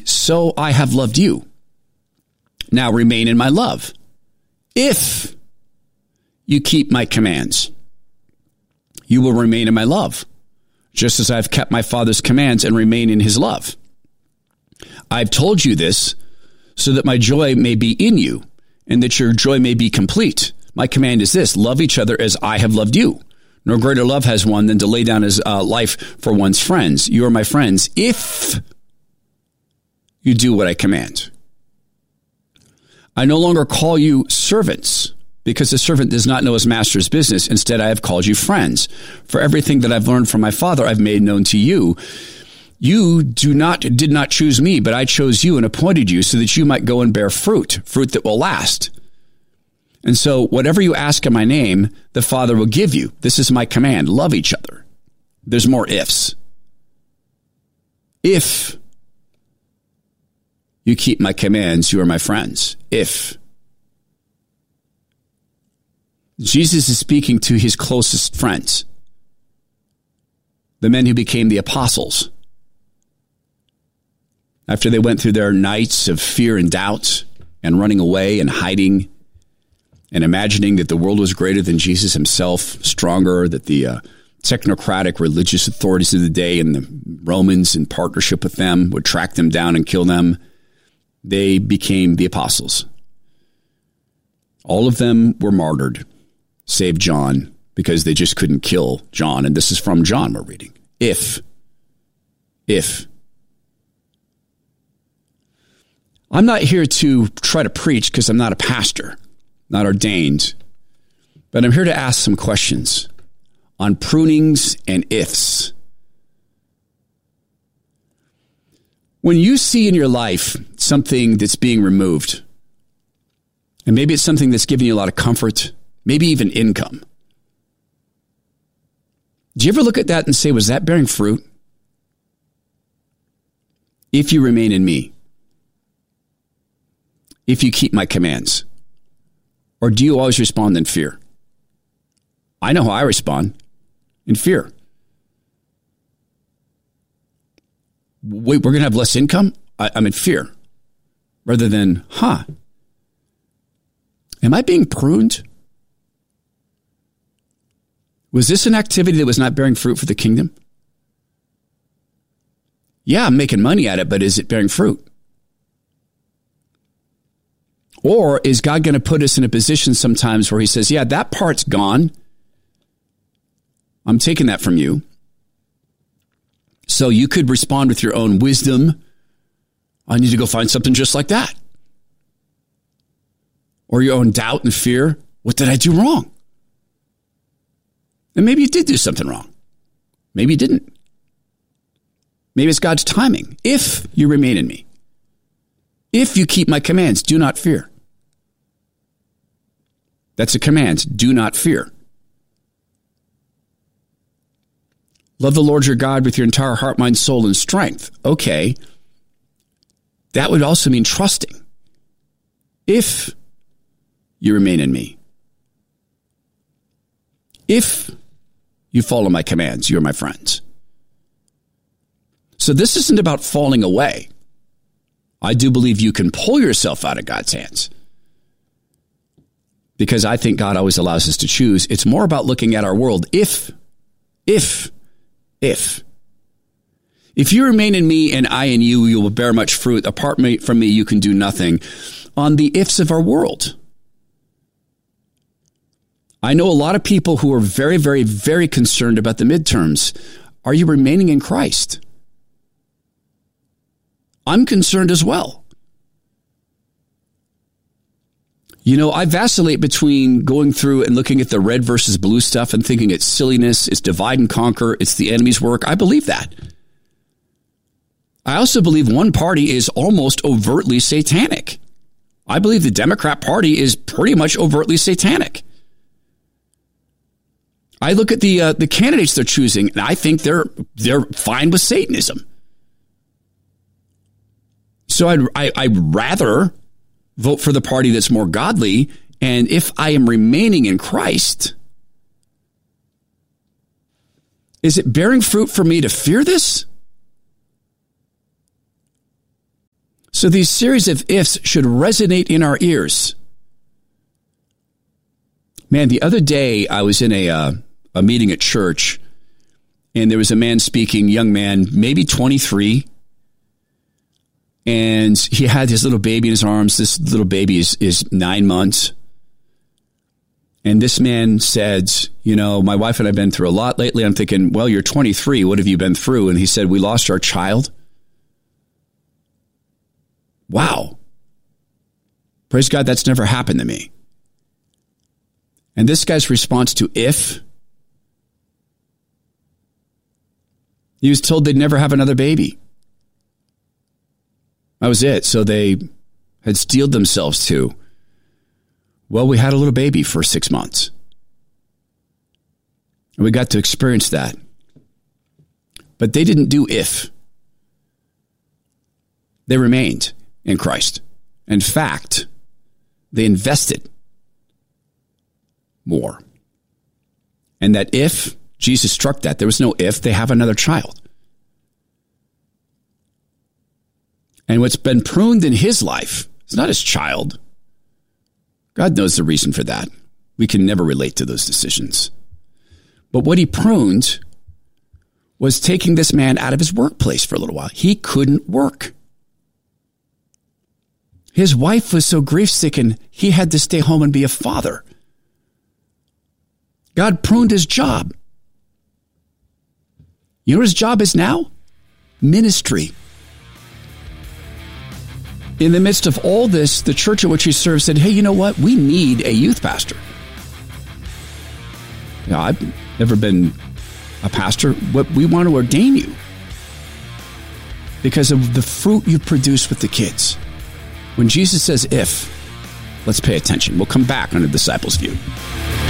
so I have loved you. Now remain in my love. If you keep my commands, you will remain in my love, just as I've kept my Father's commands and remain in his love. I've told you this so that my joy may be in you and that your joy may be complete. My command is this: love each other as I have loved you. No greater love has one than to lay down his life for one's friends. You are my friends if you do what I command. I no longer call you servants, because the servant does not know his master's business. Instead, I have called you friends. For everything that I've learned from my Father, I've made known to you. You did not choose me, but I chose you and appointed you so that you might go and bear fruit that will last. And so whatever you ask in my name, the Father will give you. This is my command. Love each other. There's more ifs. If you keep my commands, you are my friends. If. Jesus is speaking to his closest friends, the men who became the apostles. After they went through their nights of fear and doubt and running away and hiding and imagining that the world was greater than Jesus himself, stronger, that the technocratic religious authorities of the day and the Romans in partnership with them would track them down and kill them, they became the apostles. All of them were martyred, save John, because they just couldn't kill John. And this is from John we're reading. If. I'm not here to try to preach because I'm not a pastor, not ordained, but I'm here to ask some questions on prunings and ifs. When you see in your life something that's being removed, and maybe it's something that's giving you a lot of comfort, maybe even income, do you ever look at that and say, was that bearing fruit? If you remain in me, if you keep my commands, or do you always respond in fear? I know how I respond, in fear. Wait, we're going to have less income? I'm in fear. Rather than, am I being pruned? Was this an activity that was not bearing fruit for the kingdom? Yeah, I'm making money at it, but is it bearing fruit? Or is God going to put us in a position sometimes where he says, yeah, that part's gone. I'm taking that from you. So you could respond with your own wisdom. I need to go find something just like that. Or your own doubt and fear. What did I do wrong? And maybe you did do something wrong. Maybe you didn't. Maybe it's God's timing. If you remain in me. If you keep my commands, do not fear. That's a command. Do not fear. Love the Lord your God with your entire heart, mind, soul, and strength. Okay. That would also mean trusting. If you remain in me. If you follow my commands, you're my friends. So this isn't about falling away. I do believe you can pull yourself out of God's hands, because I think God always allows us to choose. It's more about looking at our world. If you remain in me and I in you, you will bear much fruit. Apart from me, you can do nothing. On the ifs of our world. I know a lot of people who are very, very, very concerned about the midterms. Are you remaining in Christ? I'm concerned as well. You know, I vacillate between going through and looking at the red versus blue stuff and thinking it's silliness, it's divide and conquer, it's the enemy's work. I believe that. I also believe one party is almost overtly satanic. I believe the Democrat Party is pretty much overtly satanic. I look at the candidates they're choosing, and I think they're fine with Satanism. So I'd rather vote for the party that's more godly. And if I am remaining in Christ, is it bearing fruit for me to fear this? So these series of ifs should resonate in our ears. Man, the other day I was in a meeting at church, and there was a man speaking, young man, maybe 23, and he had his little baby in his arms. This little baby is 9 months. And this man said, my wife and I have been through a lot lately. I'm thinking, well, you're 23. What have you been through? And he said, we lost our child. Wow. Praise God, that's never happened to me. And this guy's response to if, he was told they'd never have another baby. That was it. So they had steeled themselves to, well, we had a little baby for 6 months. And we got to experience that. But they didn't do if. They remained in Christ. In fact, they invested more. And that if, Jesus struck that. There was no if, they have another child. And what's been pruned in his life is not his child. God knows the reason for that. We can never relate to those decisions. But what he pruned was taking this man out of his workplace for a little while. He couldn't work. His wife was so grief-stricken, he had to stay home and be a father. God pruned his job. You know what his job is now? Ministry. In the midst of all this, the church at which he served said, hey, you know what? We need a youth pastor. I've never been a pastor. We want to ordain you because of the fruit you produce with the kids. When Jesus says if, let's pay attention. We'll come back on the Disciples' View.